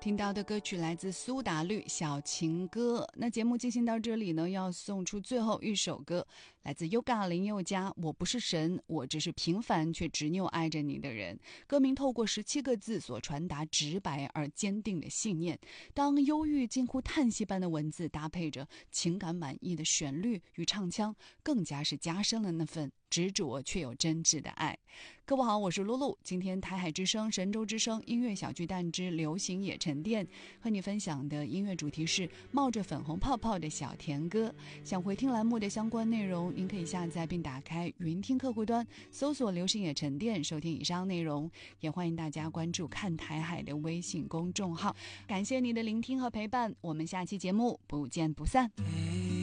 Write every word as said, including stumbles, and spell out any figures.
听到的歌曲来自苏打绿《小情歌》。那节目进行到这里呢，要送出最后一首歌，来自 Yoga 林宥嘉，我不是神，我只是平凡却执拗爱着你的人。歌名透过十七个字所传达直白而坚定的信念，当忧郁近乎叹息般的文字搭配着情感满意的旋律与唱腔，更加是加深了那份执着却有真挚的爱。各位好，我是露露，今天台海之声、神州之声音乐小巨蛋之流行野沉淀和你分享的音乐主题是冒着粉红泡泡的小甜歌。想回听栏目的相关内容，您可以下载并打开云听客户端，搜索流行野沉淀收听以上内容。也欢迎大家关注看台海的微信公众号。感谢你的聆听和陪伴，我们下期节目不见不散。